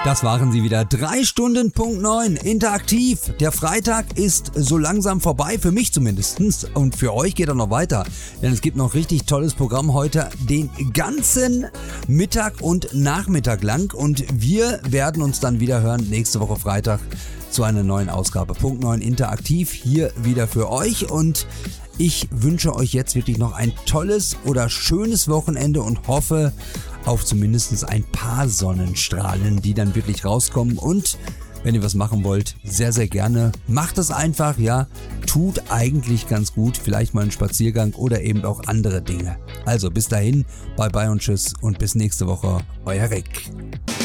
Das waren sie wieder. 3 Stunden Punkt 9 interaktiv. Der Freitag ist so langsam vorbei, für mich zumindest. Und für euch geht er noch weiter. Denn es gibt noch richtig tolles Programm heute den ganzen Mittag und Nachmittag lang. Und wir werden uns dann wieder hören nächste Woche Freitag zu einer neuen Ausgabe. Punkt 9 interaktiv hier wieder für euch. Und ich wünsche euch jetzt wirklich noch ein tolles oder schönes Wochenende und hoffe auf zumindest ein paar Sonnenstrahlen, die dann wirklich rauskommen. Und wenn ihr was machen wollt, sehr, sehr gerne. Macht es einfach, ja. Tut eigentlich ganz gut. Vielleicht mal einen Spaziergang oder eben auch andere Dinge. Also bis dahin, bye bye und tschüss und bis nächste Woche. Euer Rick.